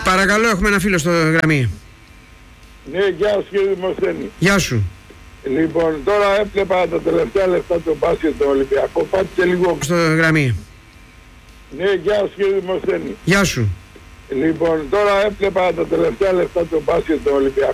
Παρακαλώ, έχουμε ένα φίλο στο γραμμή. Ναι, γεια σου κύριε Δημοσθένη. Γεια σου. Λοιπόν, τώρα έβλεπα τα τελευταία λεπτά του μπάσκετ του Ολυμπιακού. Πάτησε λίγο Στο γραμμή. Ναι, γεια σου κύριε Δημοσθένη. Γεια σου. Λοιπόν, τώρα έβλεπα τα τελευταία λεπτά του μπάσκετ του Ολυμπιακού.